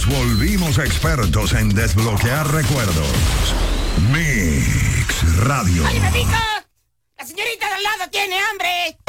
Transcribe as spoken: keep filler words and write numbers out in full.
volvimos expertos en desbloquear recuerdos. Mix Radio. ¡Ay, me pica! ¡La señorita de al lado tiene hambre!